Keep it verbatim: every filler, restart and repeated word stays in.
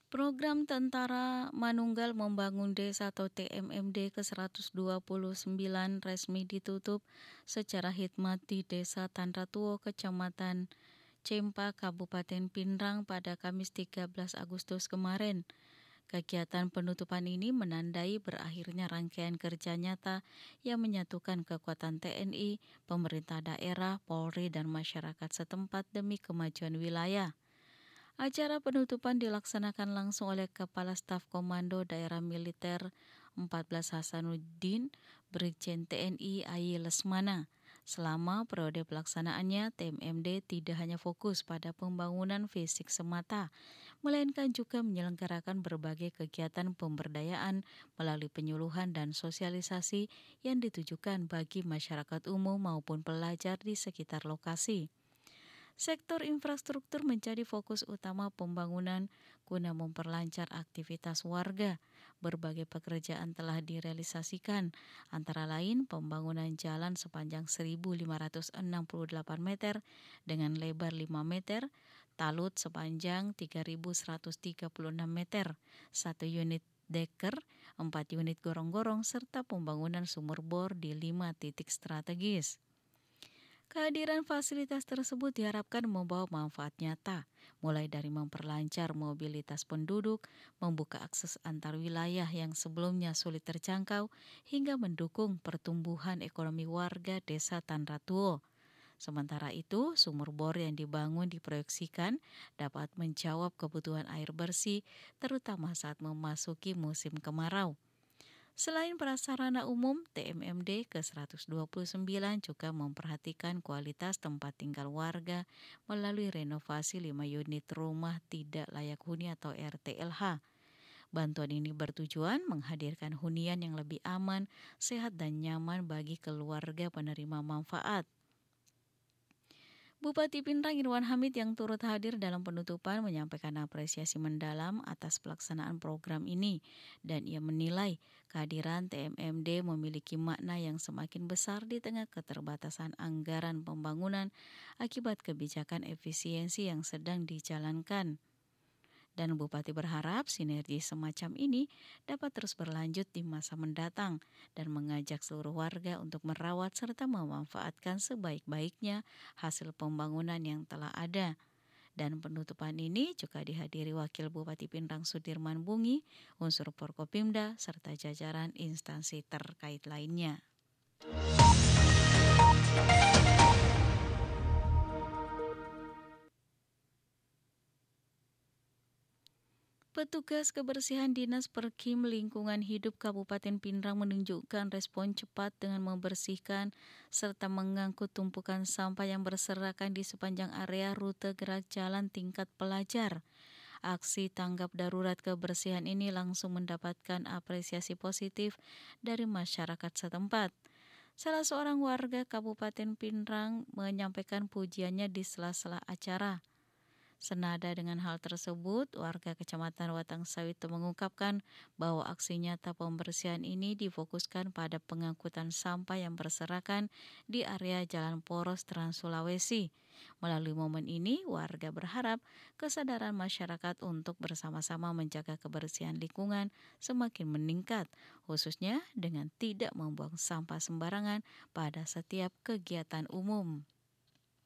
Program Tentara Manunggal Membangun Desa atau T M M D ke seratus dua puluh sembilan resmi ditutup secara hikmat di Desa Tandratuo, Kecamatan Cempa, Kabupaten Pinrang pada Kamis tiga belas Agustus kemarin. Kegiatan penutupan ini menandai berakhirnya rangkaian kerja nyata yang menyatukan kekuatan T N I, pemerintah daerah, Polri, dan masyarakat setempat demi kemajuan wilayah. Acara penutupan dilaksanakan langsung oleh Kepala Staf Komando Daerah Militer empat belas Hasanuddin, Brigjen T N I Ayi Lesmana. Selama periode pelaksanaannya, T M M D tidak hanya fokus pada pembangunan fisik semata, melainkan juga menyelenggarakan berbagai kegiatan pemberdayaan melalui penyuluhan dan sosialisasi yang ditujukan bagi masyarakat umum maupun pelajar di sekitar lokasi. Sektor infrastruktur menjadi fokus utama pembangunan guna memperlancar aktivitas warga. Berbagai pekerjaan telah direalisasikan, antara lain pembangunan jalan sepanjang seribu lima ratus enam puluh delapan meter dengan lebar lima meter, talut sepanjang tiga ribu seratus tiga puluh enam meter, satu unit deker, empat unit gorong-gorong, serta pembangunan sumur bor di lima titik strategis. Kehadiran fasilitas tersebut diharapkan membawa manfaat nyata, mulai dari memperlancar mobilitas penduduk, membuka akses antar wilayah yang sebelumnya sulit terjangkau, hingga mendukung pertumbuhan ekonomi warga Desa Tandratuo. Sementara itu, sumur bor yang dibangun diproyeksikan dapat menjawab kebutuhan air bersih, terutama saat memasuki musim kemarau. Selain prasarana umum, T M M D ke seratus dua puluh sembilan juga memperhatikan kualitas tempat tinggal warga melalui renovasi lima unit rumah tidak layak huni atau R T L H. Bantuan ini bertujuan menghadirkan hunian yang lebih aman, sehat, dan nyaman bagi keluarga penerima manfaat. Bupati Pinrang Irwan Hamid yang turut hadir dalam penutupan menyampaikan apresiasi mendalam atas pelaksanaan program ini dan ia menilai kehadiran T M M D memiliki makna yang semakin besar di tengah keterbatasan anggaran pembangunan akibat kebijakan efisiensi yang sedang dijalankan. Dan Bupati berharap sinergi semacam ini dapat terus berlanjut di masa mendatang dan mengajak seluruh warga untuk merawat serta memanfaatkan sebaik-baiknya hasil pembangunan yang telah ada. Dan penutupan ini juga dihadiri Wakil Bupati Pinrang Sudirman Bungi, unsur Forkopimda, serta jajaran instansi terkait lainnya. Petugas kebersihan Dinas Perkim Lingkungan Hidup Kabupaten Pinrang menunjukkan respon cepat dengan membersihkan serta mengangkut tumpukan sampah yang berserakan di sepanjang area rute gerak jalan tingkat pelajar. Aksi tanggap darurat kebersihan ini langsung mendapatkan apresiasi positif dari masyarakat setempat. Salah seorang warga Kabupaten Pinrang menyampaikan pujiannya di sela-sela acara. Senada dengan hal tersebut, warga Kecamatan Watang Sawit mengungkapkan bahwa aksi nyata pembersihan ini difokuskan pada pengangkutan sampah yang berserakan di area Jalan Poros Trans Sulawesi. Melalui momen ini, warga berharap kesadaran masyarakat untuk bersama-sama menjaga kebersihan lingkungan semakin meningkat, khususnya dengan tidak membuang sampah sembarangan pada setiap kegiatan umum.